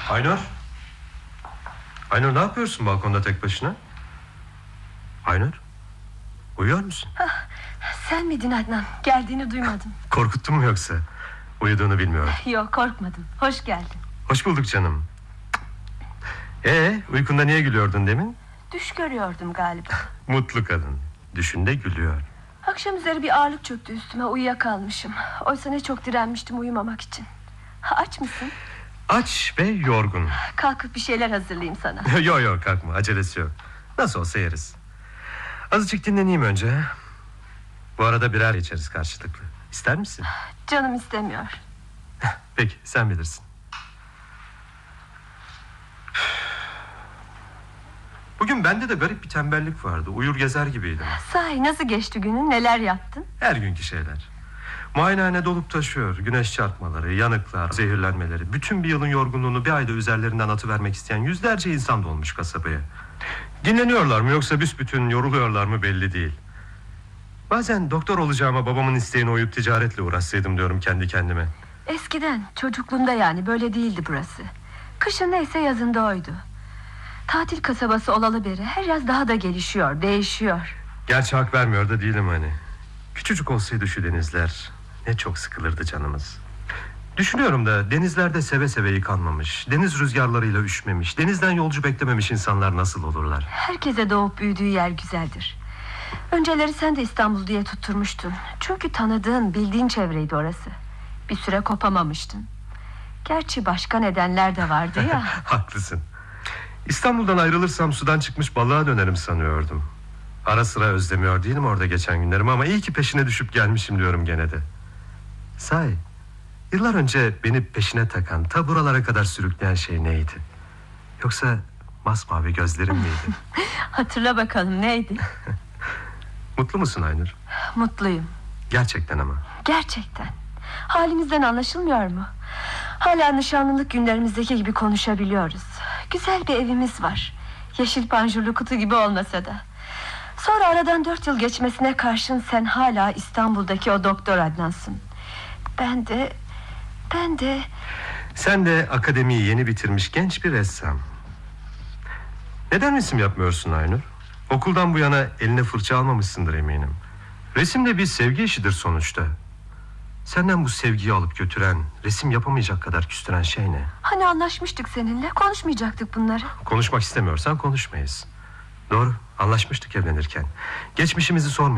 Aynur. Aynur, ne yapıyorsun balkonda tek başına? Aynur, uyuyor musun? Sen miydin Adnan? Geldiğini duymadım. Korkuttun mu yoksa? Uyuduğunu bilmiyorum. Yok, korkmadım. Hoş geldin. Hoş bulduk canım. Uykunda niye gülüyordun demin? Düş görüyordum galiba. Mutlu kadın. Düşünde gülüyor. Akşam üzeri bir ağırlık çöktü üstüme, uyuyakalmışım. Oysa ne çok direnmiştim uyumamak için. Aç mısın? Aç ve yorgun. Kalkıp bir şeyler hazırlayayım sana. Yok kalkma, acelesi yok. Nasıl olsa yeriz. Azıcık dinleneyim önce. Bu arada birer içeriz karşılıklı. İster misin? Canım istemiyor. Peki, sen bilirsin. Bugün bende de garip bir tembellik vardı. Uyur gezer gibiydim. Sahi nasıl geçti günün, neler yaptın? Her günkü şeyler. Muayenehane dolup taşıyor. Güneş çarpmaları, yanıklar, zehirlenmeleri. Bütün bir yılın yorgunluğunu bir ayda üzerlerinden atıvermek isteyen yüzlerce insan dolmuş kasabaya. Dinleniyorlar mı yoksa büsbütün yoruluyorlar mı belli değil. Bazen doktor olacağıma babamın isteğine uyup ticaretle uğraşsaydım diyorum kendi kendime. Eskiden, çocukluğumda yani, böyle değildi burası. Kışın neyse yazında oydu. Tatil kasabası olalı beri her yaz daha da gelişiyor, değişiyor. Gerçi hak vermiyor da değilim hani. Küçücük olsaydı şu denizler, ne çok sıkılırdı canımız. Düşünüyorum da denizlerde seve seve yıkanmamış, deniz rüzgarlarıyla üşümemiş, denizden yolcu beklememiş insanlar nasıl olurlar? Herkese doğup büyüdüğü yer güzeldir. Önceleri sen de İstanbul diye tutturmuştun. Çünkü tanıdığın, bildiğin çevreydi orası. Bir süre kopamamıştın. Gerçi başka nedenler de vardı ya. Haklısın. İstanbul'dan ayrılırsam sudan çıkmış balığa dönerim sanıyordum. Ara sıra özlemiyor değilim orada geçen günlerimi, ama iyi ki peşine düşüp gelmişim diyorum gene de. Sahi, yıllar önce beni peşine takan, ta buralara kadar sürükleyen şey neydi? Yoksa masmavi gözlerim miydi? Hatırla bakalım, neydi? Mutlu musun Aynur? Mutluyum. Gerçekten ama. Gerçekten. Halimizden anlaşılmıyor mu? Hala nişanlılık günlerimizdeki gibi konuşabiliyoruz. Güzel bir evimiz var. Yeşil panjurlu kutu gibi olmasa da. Sonra aradan 4 yıl geçmesine karşın sen hala İstanbul'daki o doktor Adnansın. Ben de... Sen de akademiyi yeni bitirmiş genç bir ressam. Neden resim yapmıyorsun Aynur? Okuldan bu yana eline fırça almamışsındır eminim. Resim de bir sevgi işidir sonuçta. Senden bu sevgiyi alıp götüren, resim yapamayacak kadar küstüren şey ne? Hani anlaşmıştık seninle, konuşmayacaktık bunları. Konuşmak istemiyorsan konuşmayız. Doğru, anlaşmıştık evlenirken. Geçmişimizi sormayalım.